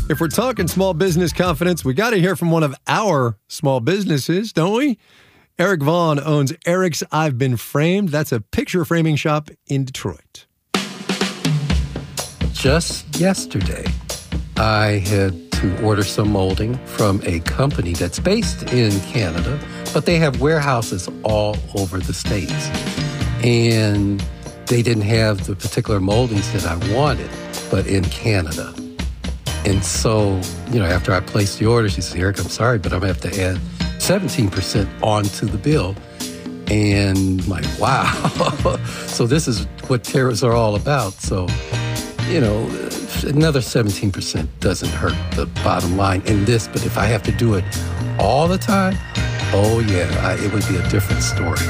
If we're talking small business confidence, we got to hear from one of our small businesses, don't we? Eric Vaughn owns Eric's I've Been Framed. That's a picture framing shop in Detroit. Just yesterday, I had to order some molding from a company that's based in Canada, but they have warehouses all over the States. And they didn't have the particular moldings that I wanted, but in Canada. And so, after I placed the order, she said, Eric, I'm sorry, but I'm going to have to add 17% onto the bill. And I'm like, wow. So this is what tariffs are all about. So, another 17% doesn't hurt the bottom line in this. But if I have to do it all the time, oh, yeah, it would be a different story.